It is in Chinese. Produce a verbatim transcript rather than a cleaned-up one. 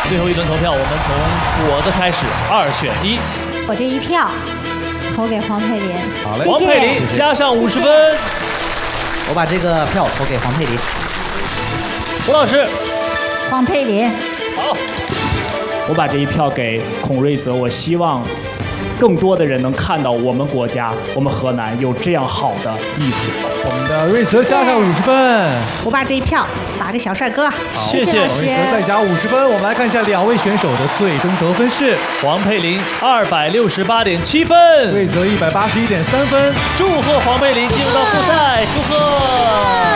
最后一轮投票，我们从我的开始，二选一。 我这一票投给黄佩林。 好嘞， 黄佩林加上五十分。 我把这个票投给黄佩林。 胡老师， 黄佩林。 好， 我把这一票给孔瑞泽。我希望更多的人能看到我们国家、我们河南有这样好的艺术。 我们的瑞泽加上五十分。 我把这一票打给小帅哥。 谢谢。 老师瑞泽再加五十分。我们来看一下两位选手的最终得分是： 黄佩林二百六十八点七分， 瑞泽一百八十一点三分。 祝贺黄佩林进入到复赛，祝贺！